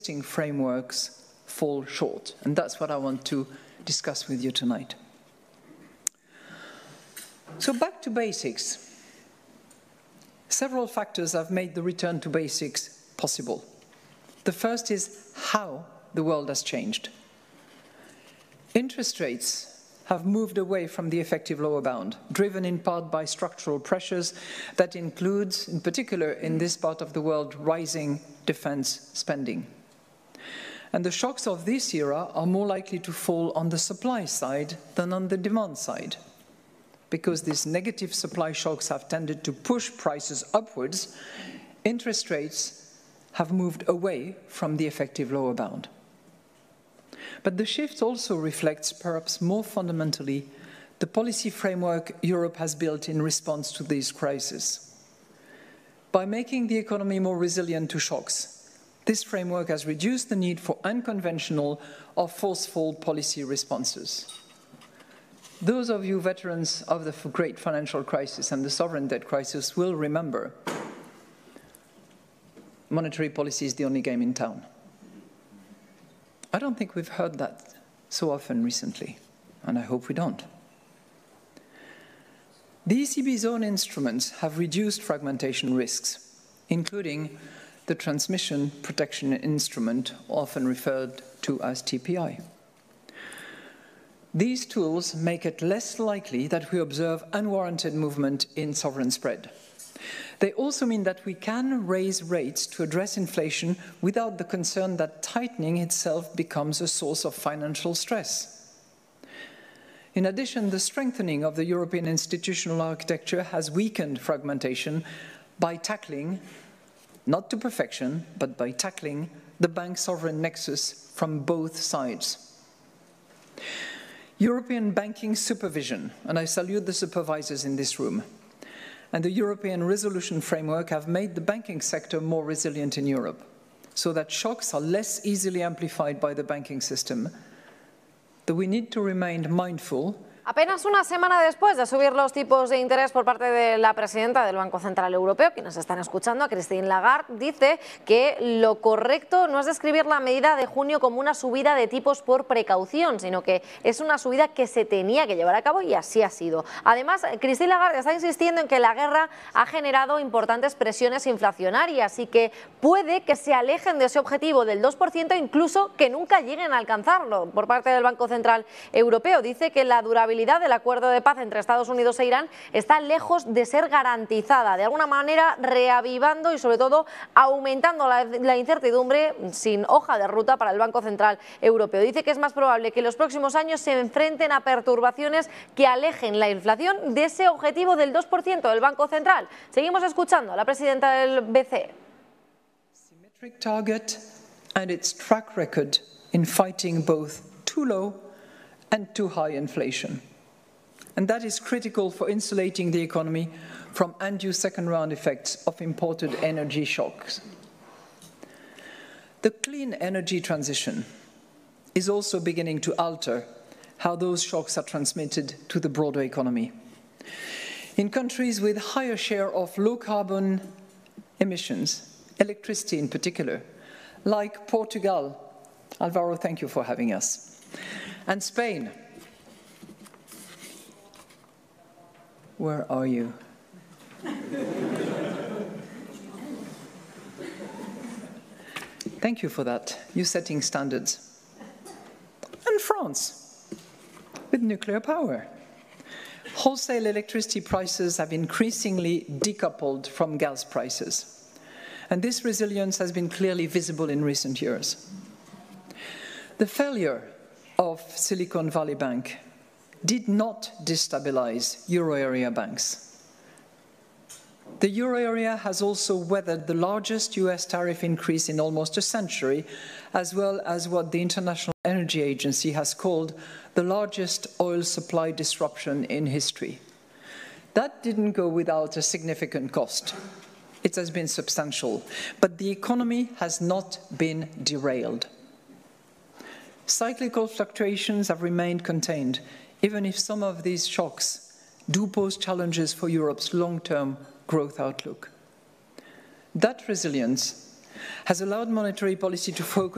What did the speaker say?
existing frameworks fall short. And that's what I want to discuss with you tonight. So back to basics. Several factors have made the return to basics possible. The first is how the world has changed. Interest rates have moved away from the effective lower bound, driven in part by structural pressures that includes, in particular in this part of the world, rising defense spending. And the shocks of this era are more likely to fall on the supply side than on the demand side, because these negative supply shocks have tended to push prices upwards. Interest rates have moved away from the effective lower bound. But the shift also reflects, perhaps more fundamentally, the policy framework Europe has built in response to these crises. By making the economy more resilient to shocks, this framework has reduced the need for unconventional or forceful policy responses. Those of you veterans of the great financial crisis and the sovereign debt crisis will remember monetary policy is the only game in town. I don't think we've heard that so often recently, and I hope we don't. The ECB's own instruments have reduced fragmentation risks, including the Transmission Protection Instrument, often referred to as TPI. These tools make it less likely that we observe unwarranted movement in sovereign spread. They also mean that we can raise rates to address inflation without the concern that tightening itself becomes a source of financial stress. In addition, the strengthening of the European institutional architecture has weakened fragmentation by tackling, not to perfection, but by tackling the bank-sovereign nexus from both sides. European banking supervision, and I salute the supervisors in this room, and the European resolution framework have made the banking sector more resilient in Europe, so that shocks are less easily amplified by the banking system. Though we need to remain mindful. Apenas una semana después de subir los tipos de interés por parte de la presidenta del Banco Central Europeo, quienes están escuchando, a Christine Lagarde, dice que lo correcto no es describir la medida de junio como una subida de tipos por precaución, sino que es una subida que se tenía que llevar a cabo y así ha sido. Además, Christine Lagarde está insistiendo en que la guerra ha generado importantes presiones inflacionarias y que puede que se alejen de ese objetivo del 2%, incluso que nunca lleguen a alcanzarlo por parte del Banco Central Europeo. Dice que la durabilidad del acuerdo de paz entre Estados Unidos e Irán está lejos de ser garantizada, de alguna manera reavivando y sobre todo aumentando la incertidumbre sin hoja de ruta para el Banco Central Europeo. Dice que es más probable que en los próximos años se enfrenten a perturbaciones que alejen la inflación de ese objetivo del 2% del Banco Central. Seguimos escuchando a la presidenta del BCE. Symmetric target and its track record in fighting both too low and too high inflation. And that is critical for insulating the economy from undue second-round effects of imported energy shocks. The clean energy transition is also beginning to alter how those shocks are transmitted to the broader economy. In countries with higher share of low-carbon emissions, electricity in particular, like Portugal, Alvaro, thank you for having us, and Spain. Where are you? Thank you for that. You're setting standards. And France, with nuclear power. Wholesale electricity prices have increasingly decoupled from gas prices. And this resilience has been clearly visible in recent years. The failure of Silicon Valley Bank did not destabilize euro area banks. The euro area has also weathered the largest US tariff increase in almost a century, as well as what the International Energy Agency has called the largest oil supply disruption in history. That didn't go without a significant cost. It has been substantial, but the economy has not been derailed. Cyclical fluctuations have remained contained, even if some of these shocks do pose challenges for Europe's long-term growth outlook. That resilience has allowed monetary policy to focus